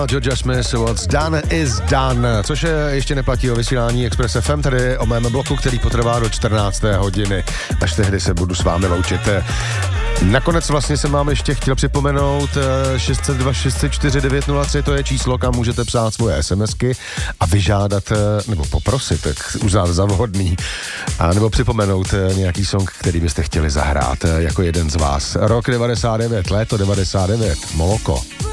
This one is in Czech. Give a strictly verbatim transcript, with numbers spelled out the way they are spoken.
Georgia Smith, What's Done is Done, což je, ještě neplatí o vysílání Express F M, tady o mém bloku, který potrvá do čtrnácté hodiny, až tehdy se budu s vámi loučit. Nakonec vlastně jsem vám ještě chtěl připomenout šest set dva šest set čtyři devět nula tři, to je číslo, kam můžete psát svoje SMSky a vyžádat, nebo poprosit, tak uznat za vhodný, a nebo připomenout nějaký song, který byste chtěli zahrát jako jeden z vás. Rok devadesát devět, léto devadesát devět, Moloko.